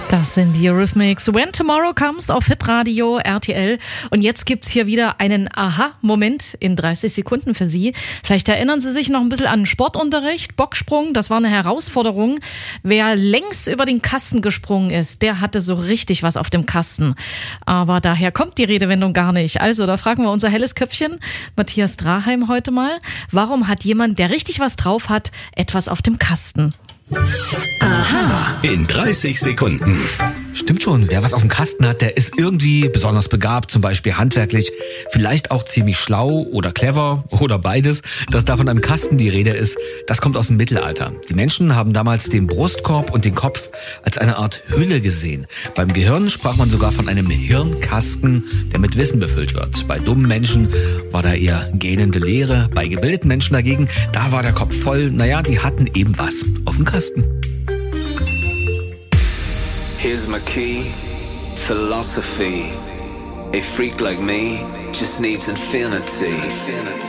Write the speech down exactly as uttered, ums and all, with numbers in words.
Das sind die Eurythmics. When Tomorrow Comes auf Hitradio R T L. Und jetzt gibt's hier wieder einen Aha-Moment in dreißig Sekunden für Sie. Vielleicht erinnern Sie sich noch ein bisschen an Sportunterricht. Bocksprung, das war eine Herausforderung. Wer längs über den Kasten gesprungen ist, der hatte so richtig was auf dem Kasten. Aber daher kommt die Redewendung gar nicht. Also, da fragen wir unser helles Köpfchen, Matthias Draheim, heute mal. Warum hat jemand, der richtig was drauf hat, etwas auf dem Kasten? Aha. In dreißig Sekunden. Stimmt schon, wer was auf dem Kasten hat, der ist irgendwie besonders begabt, zum Beispiel handwerklich, vielleicht auch ziemlich schlau oder clever oder beides. Dass da von einem Kasten die Rede ist, das kommt aus dem Mittelalter. Die Menschen haben damals den Brustkorb und den Kopf als eine Art Hülle gesehen. Beim Gehirn sprach man sogar von einem Hirnkasten, der mit Wissen befüllt wird. Bei dummen Menschen war da eher gähnende Leere. Bei gebildeten Menschen dagegen, da war der Kopf voll. Naja, die hatten eben was auf dem Kasten. Here's my key, philosophy. A freak like me just needs infinity.